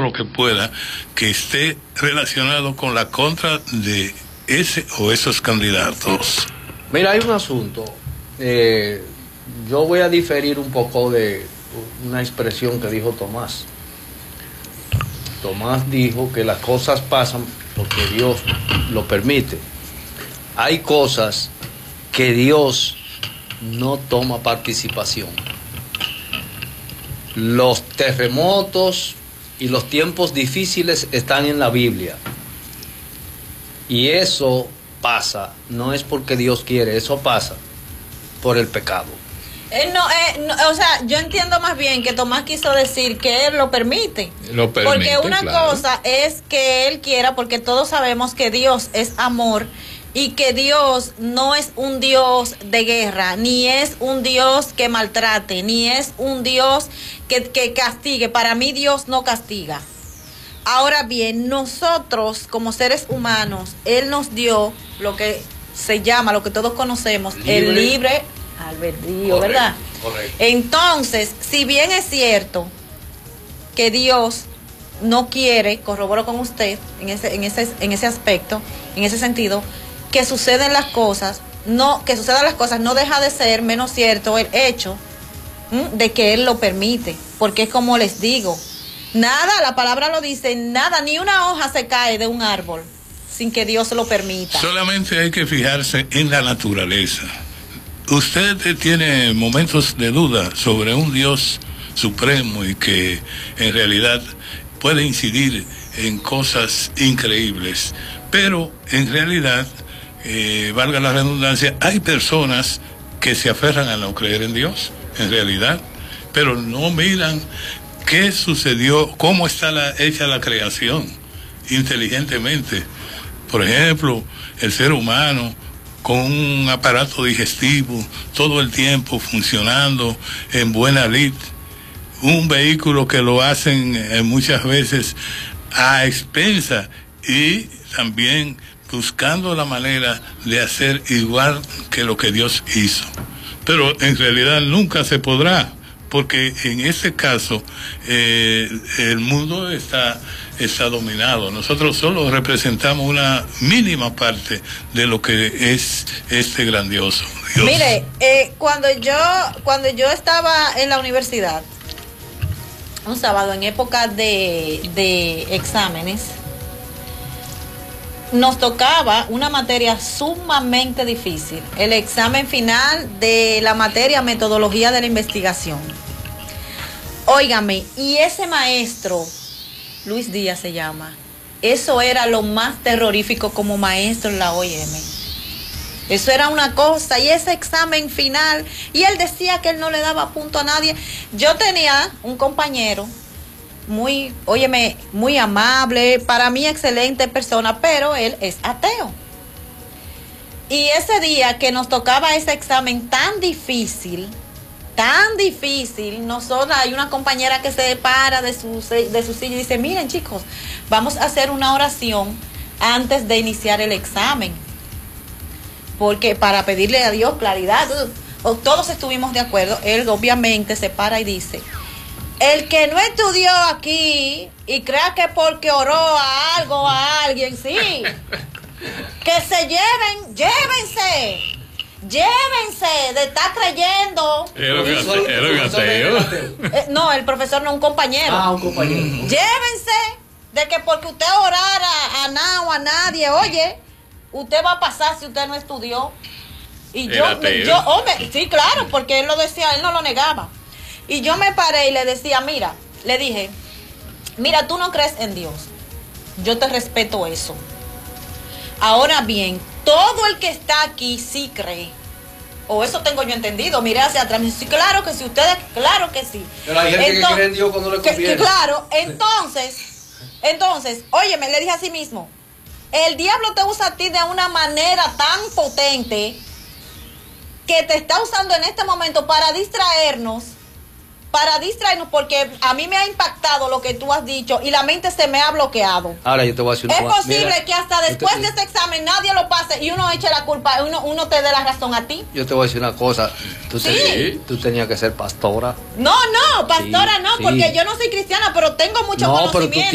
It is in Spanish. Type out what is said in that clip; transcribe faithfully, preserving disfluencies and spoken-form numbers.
lo que pueda que esté relacionado con la contra de ese o esos candidatos. Mira, hay un asunto. Eh, yo voy a diferir un poco de una expresión que dijo Tomás. Tomás dijo que las cosas pasan porque Dios lo permite. Hay cosas que Dios no toma participación. Los terremotos y los tiempos difíciles están en la Biblia. Y eso pasa, no es porque Dios quiere, eso pasa por el pecado. Eh, no, eh, no, o sea, yo entiendo más bien que Tomás quiso decir que él lo permite. Lo permite, porque una claro. cosa es que él quiera, porque todos sabemos que Dios es amor y que Dios no es un Dios de guerra, ni es un Dios que maltrate, ni es un Dios que, que castigue. Para mí Dios no castiga. Ahora bien, nosotros como seres humanos, Él nos dio lo que se llama, lo que todos conocemos, libre. el libre albedrío, ¿verdad? Correcto. Entonces, si bien es cierto que Dios no quiere, corroboro con usted en ese, en ese, en ese aspecto, en ese sentido, que suceden las cosas, no, que sucedan las cosas no deja de ser menos cierto el hecho ¿m? de que Él lo permite, porque es como les digo, nada, la palabra lo dice, nada, ni una hoja se cae de un árbol sin que Dios lo permita. Solamente hay que fijarse en la naturaleza. Usted tiene momentos de duda sobre un Dios supremo y que en realidad puede incidir en cosas increíbles, pero en realidad, eh, valga la redundancia, hay personas que se aferran a no creer en Dios, en realidad, pero no miran qué sucedió, cómo está la, hecha la creación inteligentemente. Por ejemplo, el ser humano con un aparato digestivo todo el tiempo funcionando en buena lid, un vehículo que lo hacen eh, muchas veces a expensa y también buscando la manera de hacer igual que lo que Dios hizo. Pero en realidad nunca se podrá, porque en este caso eh, el mundo está, está dominado. Nosotros solo representamos una mínima parte de lo que es este grandioso Dios. Mire, eh, cuando yo cuando yo estaba en la universidad, un sábado en época de, de exámenes, nos tocaba una materia sumamente difícil, el examen final de la materia metodología de la investigación. Óigame, y ese maestro, Luis Díaz se llama, eso era lo más terrorífico como maestro en la O I M. Eso era una cosa, y ese examen final, y él decía que él no le daba punto a nadie. Yo tenía un compañero muy, óyeme, muy amable, para mí excelente persona, pero él es ateo. Y ese día que nos tocaba ese examen tan difícil, tan difícil, nosotros, hay una compañera que se para de su, de su silla y dice, miren chicos, vamos a hacer una oración antes de iniciar el examen, porque para pedirle a Dios claridad. Todos estuvimos de acuerdo. Él obviamente se para y dice, el que no estudió aquí y crea que porque oró a algo, a alguien, sí, que se lleven, llévense, llévense de estar creyendo. Eh, no, el profesor no, un compañero. Ah, un compañero. Mm. Llévense de que porque usted orara a nada o a nadie, oye, usted va a pasar si usted no estudió. Y yo, yo, hombre, sí, claro, porque él lo decía, él no lo negaba. Y yo me paré y le decía, mira, le dije, mira, tú no crees en Dios, yo te respeto eso. Ahora bien, todo el que está aquí sí cree, o eso tengo yo entendido. Miré hacia atrás, me dice, sí, claro que sí, ustedes, claro que sí. Pero hay gente entonces, que cree en Dios cuando le conviene. Que, que claro, entonces, entonces, óyeme, le dije a sí mismo, el diablo te usa a ti de una manera tan potente que te está usando en este momento para distraernos, para distraernos, porque a mí me ha impactado lo que tú has dicho y la mente se me ha bloqueado. Ahora yo te voy a decir una Es cosa. posible Mira, que hasta después te, de ese examen nadie lo pase y uno eche la culpa, uno, uno te dé la razón a ti. Yo te voy a decir una cosa. Tú, Sí. te, tú tenías que ser pastora. No, no, pastora Sí, no, sí. porque yo no soy cristiana, pero tengo mucho No, pero tú conocimiento.